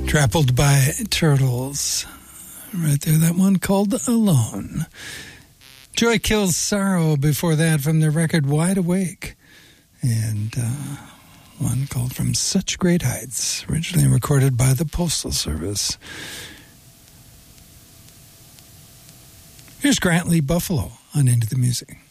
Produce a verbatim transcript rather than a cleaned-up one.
Trampled by Turtles. Right there, that one called Alone. Joy Kills Sorrow before that from their record Wide Awake. And uh, one called From Such Great Heights, originally recorded by the Postal Service. Here's Grant Lee Buffalo on Into the Music.